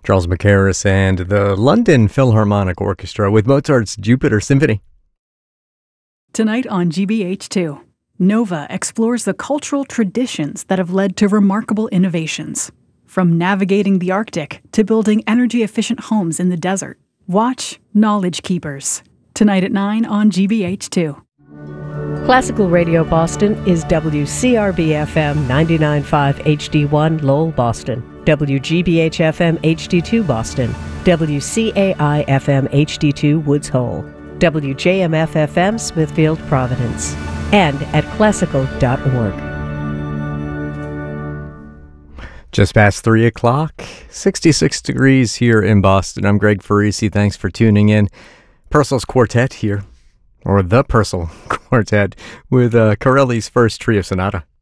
Charles Mackerras and the London Philharmonic Orchestra with Mozart's Jupiter Symphony. Tonight on GBH2, Nova explores the cultural traditions that have led to remarkable innovations. From navigating the Arctic to building energy-efficient homes in the desert. Watch Knowledge Keepers. Tonight at 9 on GBH2. Classical Radio Boston is WCRB-FM 99.5 HD1 Lowell, Boston, WGBH-FM HD2 Boston, WCAI-FM HD2 Woods Hole, WJMF-FM Smithfield, Providence, and at classical.org. Just past 3 o'clock, 66 degrees here in Boston. I'm Greg Farisi. Thanks for tuning in. Purcell's Quartet here, or the Purcell Quartet with Corelli's First Trio Sonata.